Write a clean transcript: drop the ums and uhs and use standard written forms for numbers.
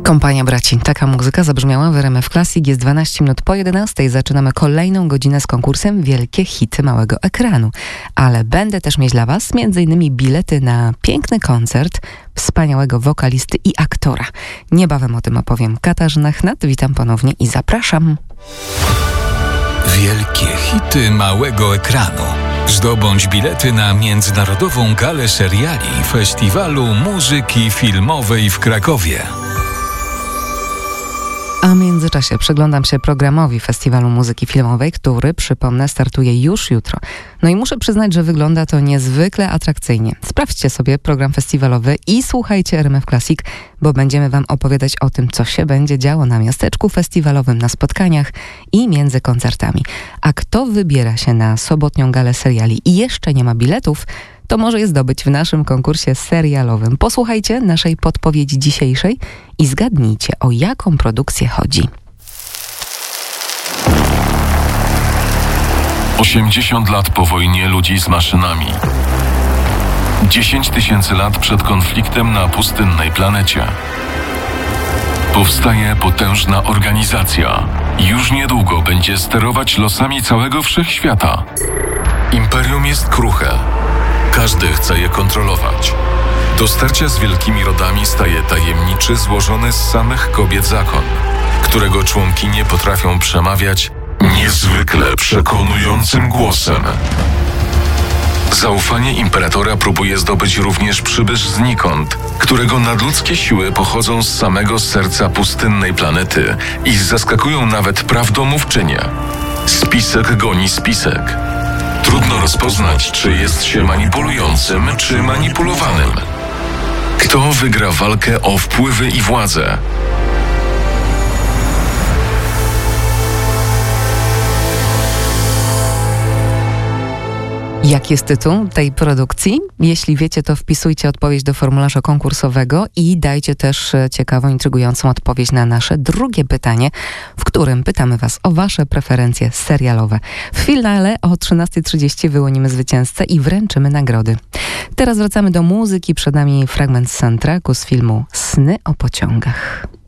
Kompania Braci. Taka muzyka zabrzmiała w RMF Classic. Jest 12 minut po 11. Zaczynamy kolejną godzinę z konkursem Wielkie Hity Małego Ekranu. Ale będę też mieć dla Was m.in. bilety na piękny koncert wspaniałego wokalisty i aktora. Niebawem o tym opowiem. Katarzyna Chnat, witam ponownie i zapraszam. Wielkie Hity Małego Ekranu. Zdobądź bilety na Międzynarodową Galę Seriali Festiwalu Muzyki Filmowej w Krakowie. A w międzyczasie przyglądam się programowi Festiwalu Muzyki Filmowej, który, przypomnę, startuje już jutro. No i muszę przyznać, że wygląda to niezwykle atrakcyjnie. Sprawdźcie sobie program festiwalowy i słuchajcie RMF Classic, bo będziemy Wam opowiadać o tym, co się będzie działo na miasteczku festiwalowym, na spotkaniach i między koncertami. A kto wybiera się na sobotnią galę seriali i jeszcze nie ma biletów, to może je zdobyć w naszym konkursie serialowym. Posłuchajcie naszej podpowiedzi dzisiejszej i zgadnijcie, o jaką produkcję chodzi. 80 lat po wojnie ludzi z maszynami. 10 000 lat przed konfliktem na pustynnej planecie. Powstaje potężna organizacja. Już niedługo będzie sterować losami całego wszechświata. Imperium jest kruche. Każdy chce je kontrolować. Do starcia z wielkimi rodami staje tajemniczy, złożony z samych kobiet zakon, którego członkinie potrafią przemawiać niezwykle przekonującym głosem. Zaufanie imperatora próbuje zdobyć również przybysz znikąd, którego nadludzkie siły pochodzą z samego serca pustynnej planety i zaskakują nawet prawdomówczynię. Spisek goni spisek. Trudno rozpoznać, czy jest się manipulującym, czy manipulowanym. Kto wygra walkę o wpływy i władzę? Jaki jest tytuł tej produkcji? Jeśli wiecie, to wpisujcie odpowiedź do formularza konkursowego i dajcie też ciekawą, intrygującą odpowiedź na nasze drugie pytanie, w którym pytamy Was o Wasze preferencje serialowe. W finale o 13:30 wyłonimy zwycięzcę i wręczymy nagrody. Teraz wracamy do muzyki. Przed nami fragment soundtracku z filmu Sny o pociągach.